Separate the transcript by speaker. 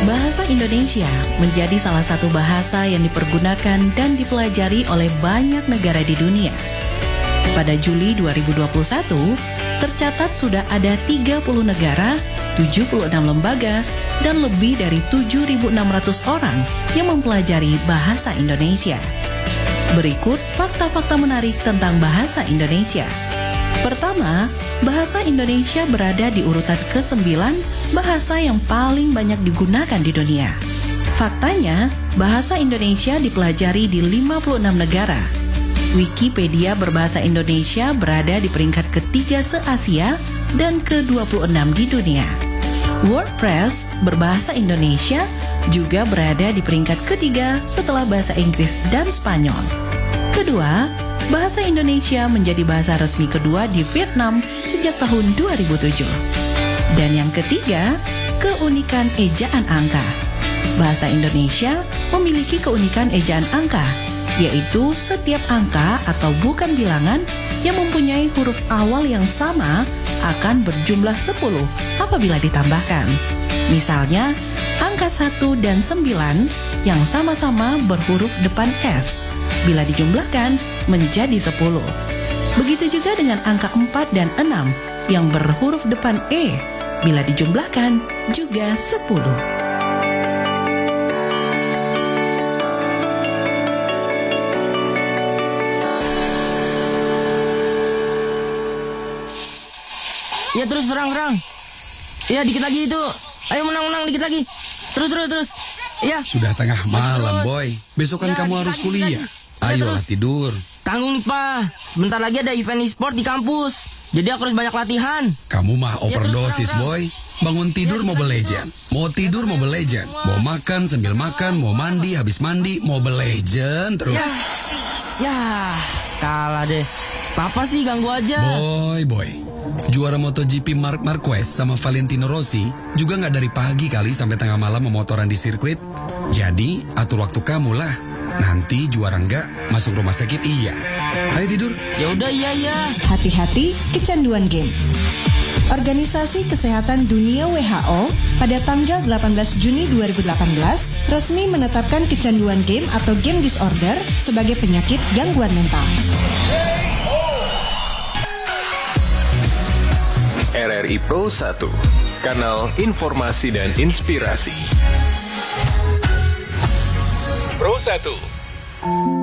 Speaker 1: Bahasa Indonesia menjadi salah satu bahasa yang dipergunakan dan dipelajari oleh banyak negara di dunia. Pada Juli 2021, tercatat sudah ada 30 negara, 76 lembaga, dan lebih dari 7.600 orang yang mempelajari bahasa Indonesia. Berikut fakta-fakta menarik tentang bahasa Indonesia. Pertama, bahasa Indonesia berada di urutan ke-9 bahasa yang paling banyak digunakan di dunia. Faktanya, bahasa Indonesia dipelajari di 56 negara. Wikipedia berbahasa Indonesia berada di peringkat ketiga se-Asia dan ke-26 di dunia. WordPress berbahasa Indonesia juga berada di peringkat ketiga setelah bahasa Inggris dan Spanyol. Kedua, bahasa Indonesia menjadi bahasa resmi kedua di Vietnam sejak tahun 2007. Dan yang ketiga, keunikan ejaan angka. Bahasa Indonesia memiliki keunikan ejaan angka, yaitu setiap angka atau bukan bilangan yang mempunyai huruf awal yang sama akan berjumlah 10 apabila ditambahkan. Misalnya, angka 1 dan 9 yang sama-sama berhuruf depan S, bila dijumlahkan menjadi 10. Begitu juga dengan angka 4 dan 6 yang berhuruf depan E, bila dijumlahkan juga 10.
Speaker 2: Ya terus serang. Ya dikit lagi itu. Ayo menang dikit lagi. Terus. Ya.
Speaker 3: Sudah tengah malam, Boy. Besok kan kamu harus kuliah. Ayolah tidur.
Speaker 2: Tanggung nih, Pak. Sebentar lagi ada event e-sport di kampus. Jadi aku harus banyak latihan.
Speaker 3: Kamu mah overdosis, Boy. Bangun tidur Mobile Legend. Mau tidur Mobile Legend. Mau makan sambil makan, mau mandi habis mandi Mobile Legend terus.
Speaker 2: Ya, kalah deh. Papa sih ganggu aja.
Speaker 3: Boy. Juara MotoGP Marc Marquez sama Valentino Rossi juga nggak dari pagi kali sampai tengah malam memotoran di sirkuit. Jadi atur waktu kamu lah. Nanti juara nggak masuk rumah sakit iya. Ayo tidur.
Speaker 2: Ya udah iya.
Speaker 4: Hati-hati kecanduan game. Organisasi Kesehatan Dunia WHO pada tanggal 18 Juni 2018 resmi menetapkan kecanduan game atau game disorder sebagai penyakit gangguan mental.
Speaker 5: RRI Pro 1, kanal informasi dan inspirasi. Pro 1.